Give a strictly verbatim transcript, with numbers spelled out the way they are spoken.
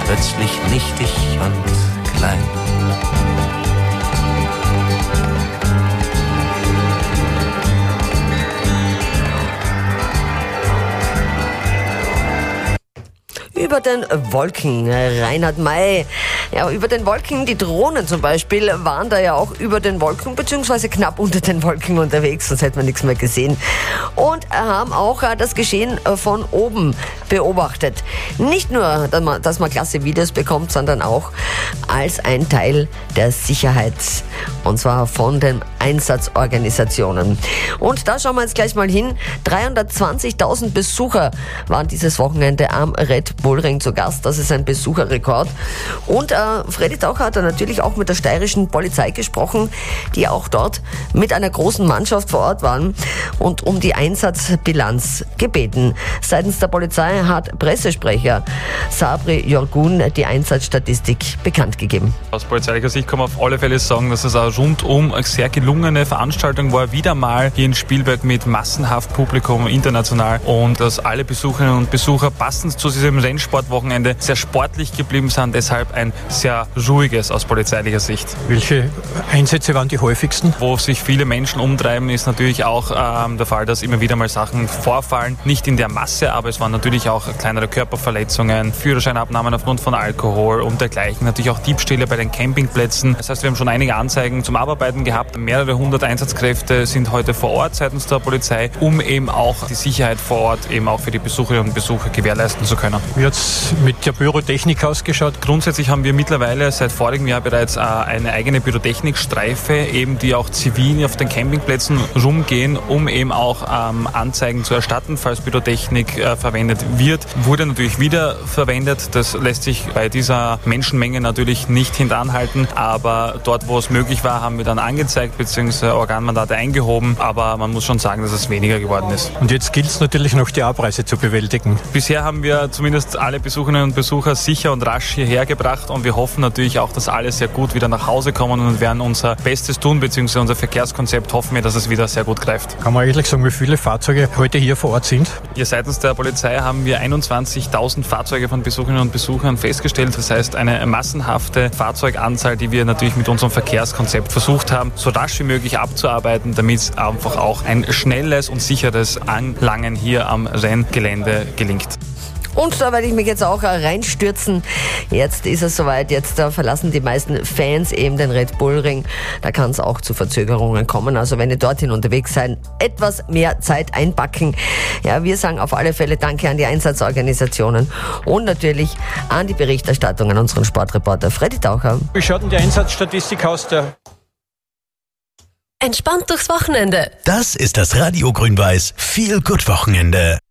plötzlich nichtig und klein. Über den Wolken, Reinhard May. Ja, über den Wolken, die Drohnen zum Beispiel, waren da ja auch über den Wolken, beziehungsweise knapp unter den Wolken unterwegs, sonst hätte man nichts mehr gesehen. Und haben auch das Geschehen von oben beobachtet. Nicht nur, dass man, dass man klasse Videos bekommt, sondern auch als ein Teil der Sicherheit. Und zwar von den Einsatzorganisationen. Und da schauen wir jetzt gleich mal hin. dreihundertzwanzigtausend Besucher waren dieses Wochenende am Red Bull Ring zu Gast. Das ist ein Besucherrekord. Und äh, Freddy Taucher hat da natürlich auch mit der steirischen Polizei gesprochen, die auch dort mit einer großen Mannschaft vor Ort waren und um die Einsatzbilanz gebeten. Seitens der Polizei hat Pressesprecher Sabri Yorgun die Einsatzstatistik bekannt gegeben. Aus polizeilicher Sicht kann man auf alle Fälle sagen, dass es eine rundum eine sehr gelungene Veranstaltung war. Wieder mal hier in Spielberg mit massenhaft Publikum international und dass alle Besucherinnen und Besucher passend zu diesem Rennsportwochenende sehr sportlich geblieben sind. Deshalb ein sehr ruhiges aus polizeilicher Sicht. Welche Einsätze waren die häufigsten? Wo sich viele Menschen umtreiben, ist natürlich auch ähm, der Fall, dass immer wieder mal Sachen vorfallen. Nicht in der Masse, aber es waren natürlich auch kleinere Körperverletzungen, Führerscheinabnahmen aufgrund von Alkohol und dergleichen. Natürlich auch Diebstähle bei den Campingplätzen. Das heißt, wir haben schon einige Anzeigen zum Abarbeiten gehabt. Mehrere hundert Einsatzkräfte sind heute vor Ort seitens der Polizei, um eben auch die Sicherheit vor Ort eben auch für die Besucherinnen und Besucher gewährleisten zu können. Wie hat es mit der Pyrotechnik ausgeschaut? Grundsätzlich haben wir mittlerweile seit vorigem Jahr bereits äh, eine eigene Pyrotechnikstreife, eben die auch zivil auf den Campingplätzen rumgehen, um eben auch ähm, Anzeigen zu erstatten, falls Pyrotechnik äh, verwendet wird. Wurde natürlich wieder verwendet. Das lässt sich bei dieser Menschenmenge natürlich nicht hintanhalten, aber dort, wo es möglich war, haben wir dann angezeigt bzw. Organmandate eingehoben, aber man muss schon sagen, dass es weniger geworden ist. Und jetzt gilt es natürlich noch, die Abreise zu bewältigen. Bisher haben wir zumindest alle Besucherinnen und Besucher sicher und rasch hierher gebracht und wir hoffen natürlich auch, dass alle sehr gut wieder nach Hause kommen und werden unser Bestes tun, beziehungsweise unser Verkehrskonzept hoffen wir, dass es wieder sehr gut greift. Kann man ehrlich sagen, wie viele Fahrzeuge heute hier vor Ort sind? Ja, seitens der Polizei haben wir einundzwanzigtausend Fahrzeuge von Besucherinnen und Besuchern festgestellt. Das heißt, eine massenhafte Fahrzeuganzahl, die wir natürlich mit unserem Verkehrskonzept versucht haben, so rasch wie möglich abzuarbeiten, damit einfach auch ein schnelles und sicheres Anlangen hier am Renngelände gelingt. Und da werde ich mich jetzt auch reinstürzen. Jetzt ist es soweit, jetzt verlassen die meisten Fans eben den Red Bull Ring. Da kann es auch zu Verzögerungen kommen. Also wenn ihr dorthin unterwegs seid, etwas mehr Zeit einpacken. Ja, wir sagen auf alle Fälle Danke an die Einsatzorganisationen und natürlich an die Berichterstattung an unseren Sportreporter Freddy Taucher. Wie schaut denn die Einsatzstatistik aus? Der Entspannt durchs Wochenende. Das ist das Radio Grün-Weiß Feel Good Wochenende.